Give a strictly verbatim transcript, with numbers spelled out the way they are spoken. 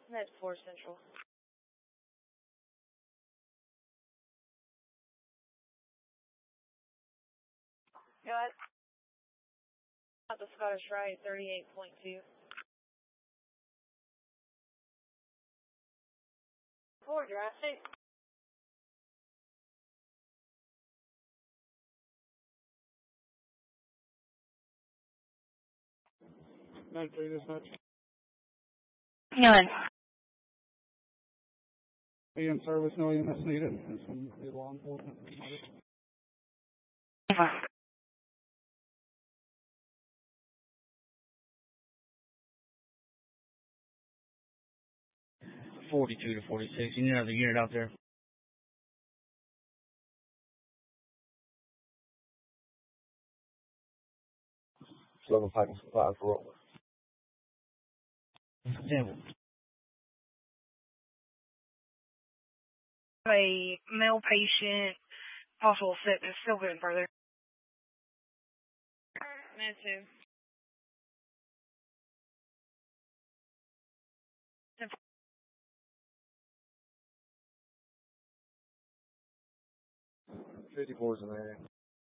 That's four Central. Go ahead. At the Scottish Rite, thirty-eight point two. Four Jurassic. nine three dispatch. None. Be in service, no units needed. This one is law enforcement. forty-two to forty-six. You need another unit out there. Seven packing supplies for rolling. Example. A male patient, possible sickness, still going further. Med two. fifty-four is in the area.